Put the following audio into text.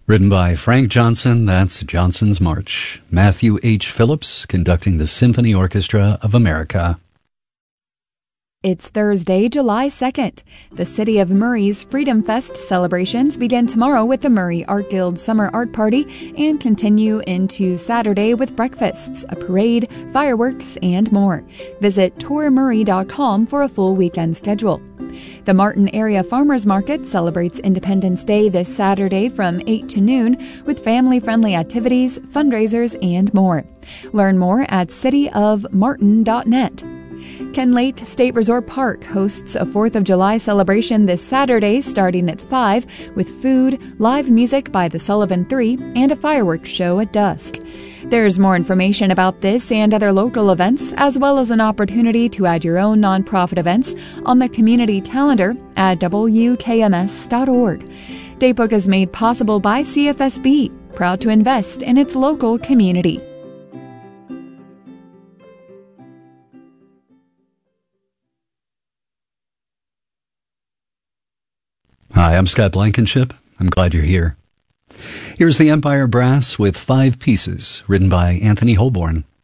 Written by Frank Johnson, that's Johnson's March. Matthew H. Phillips conducting the Symphony Orchestra of America. It's Thursday, July 2nd. The City of Murray's Freedom Fest celebrations begin tomorrow with the Murray Art Guild Summer Art Party and continue into Saturday with breakfasts, a parade, fireworks, and more. Visit tourmurray.com for a full weekend schedule. The Martin Area Farmers Market celebrates Independence Day this Saturday from 8 to noon with family-friendly activities, fundraisers, and more. Learn more at cityofmartin.net. Kenlake State Resort Park hosts a 4th of July celebration this Saturday starting at 5 with food, live music by the Sullivan Three, and a fireworks show at dusk. There's more information about this and other local events, as well as an opportunity to add your own nonprofit events on the community calendar at wkms.org. Datebook is made possible by CFSB, proud to invest in its local community. Hi, I'm Scott Blankenship. I'm glad you're here. Here's the Empire Brass with 5 pieces, written by Anthony Holborn.